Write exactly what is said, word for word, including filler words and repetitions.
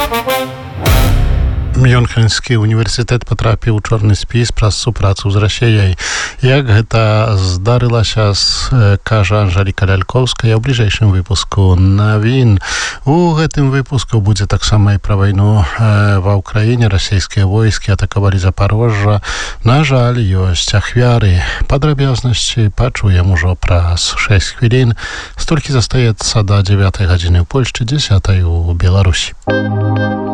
Мюнхенскі універсітэт патрапіў у чорны спіс праз супрацу з Расіяй. Як гэта здарылася, кажа Анжеліка Лялькоўская ў бліжэйшым выпуску навін. У гэтым выпуску будзе таксама і пра вайну ва ўкраіне. Расійскія войскі атакавалі Запорожжа. На жаль, ёсць ахвяры. Падрабязнасці пачуем ужо праз шэсць хвілін. Столькі застаецца да дзевятай гадзіны ў Польшчы, дзесятай у Беларусі.